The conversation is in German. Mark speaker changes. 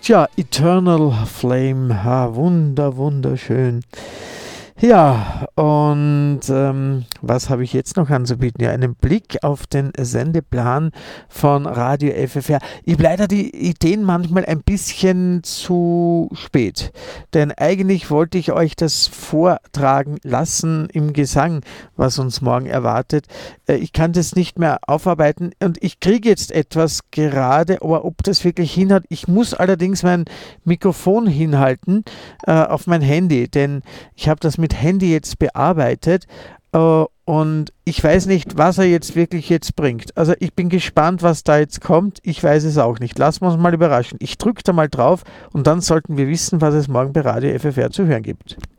Speaker 1: Tja, Eternal Flame, wunderschön. Ja, und was habe ich jetzt noch anzubieten? Ja, einen Blick auf den Sendeplan von Radio FFR. Ich habe leider die Ideen manchmal ein bisschen zu spät, denn eigentlich wollte ich euch das vortragen lassen im Gesang, was uns morgen erwartet. Ich kann das nicht mehr aufarbeiten und ich kriege jetzt etwas gerade, aber ob das wirklich hinhaut, ich muss allerdings mein Mikrofon hinhalten auf mein Handy, denn ich habe das mit Handy jetzt bearbeitet und ich weiß nicht, was er jetzt bringt. Also ich bin gespannt, was da jetzt kommt. Ich weiß es auch nicht. Lassen wir uns mal überraschen. Ich drücke da mal drauf und dann sollten wir wissen, was es morgen bei Radio FFR zu hören gibt.